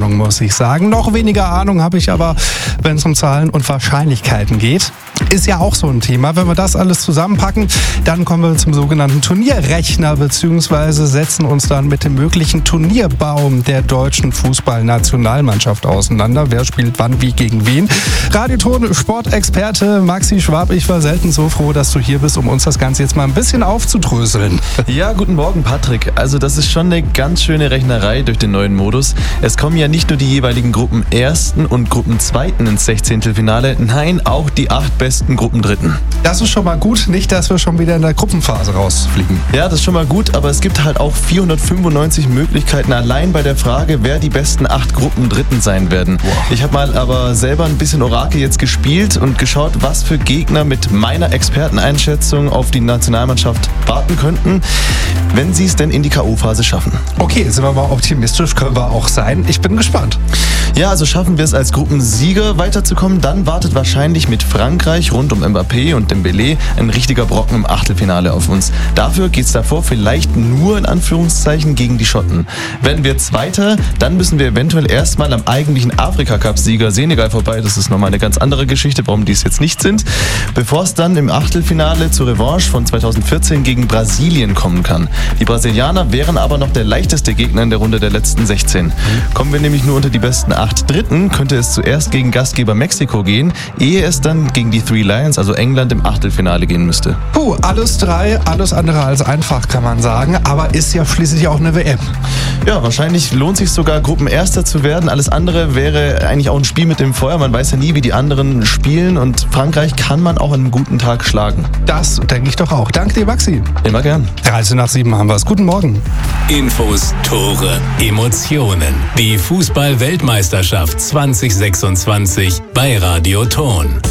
Ahnung, muss ich sagen. Noch weniger Ahnung habe ich aber, wenn es um Zahlen und Wahrscheinlichkeiten geht. Ist ja auch so ein Thema. Wenn wir das alles zusammenpacken, dann kommen wir zum sogenannten Turnierrechner bzw. setzen uns dann mit dem möglichen Turnierbaum der deutschen Fußballnationalmannschaft auseinander. Wer spielt wann, wie, gegen wen? Radioton-Sportexperte Maxi Schwab, ich war selten so froh, dass du hier bist, um uns das Ganze jetzt mal ein bisschen aufzudröseln. Ja, guten Morgen, Patrick. Also das ist schon eine ganz schöne Rechnerei durch den neuen Modus. Es kommen ja nicht nur die jeweiligen Gruppenersten und Gruppenzweiten ins 16. Nein, auch die 8 besten Gruppendritten. Das ist schon mal gut, nicht, dass wir schon wieder in der Gruppenphase rausfliegen. Ja, das ist schon mal gut, aber es gibt halt auch 495 Möglichkeiten allein bei der Frage, wer die besten 8 Gruppendritten sein werden. Wow. Ich habe mal aber selber ein bisschen Orakel jetzt gespielt und geschaut, was für Gegner mit meiner Experteneinschätzung auf die Nationalmannschaft warten könnten, wenn sie es denn in die K.O.-Phase schaffen. Okay, sind wir mal optimistisch, können wir auch sein. Ich bin gespannt. Ja, also schaffen wir es als Gruppensieger weiterzukommen, dann wartet wahrscheinlich mit Frankreich rund um Mbappé und Dembélé ein richtiger Brocken im Achtelfinale auf uns. Dafür geht's davor vielleicht nur in Anführungszeichen gegen die Schotten. Werden wir Zweiter, dann müssen wir eventuell erstmal am eigentlichen Afrika-Cup-Sieger Senegal vorbei. Das ist nochmal eine ganz andere Geschichte, warum die es jetzt nicht sind. Bevor es dann im Achtelfinale zur Revanche von 2014 gegen Brasilien kommen kann. Die Brasilianer wären aber noch der leichteste Gegner in der Runde der letzten 16. Kommen wir nämlich nur unter die besten 8 Dritten, könnte es zuerst gegen Gastgeber Mexiko gehen, ehe es dann gegen die Three Lions, also England, im Achtelfinale gehen müsste. Puh, alles andere als einfach, kann man sagen, aber ist ja schließlich auch eine WM. Ja, wahrscheinlich lohnt sich sogar, Gruppenerster zu werden. Alles andere wäre eigentlich auch ein Spiel mit dem Feuer. Man weiß ja nie, wie die anderen spielen und Frankreich kann man auch an einem guten Tag schlagen. Das denke ich doch auch. Danke dir, Maxi. Immer gern. 7:13 haben wir es. Guten Morgen. Infos, Tore, Emotionen. Die Fußball-Weltmeisterschaft 2026 bei Radioton.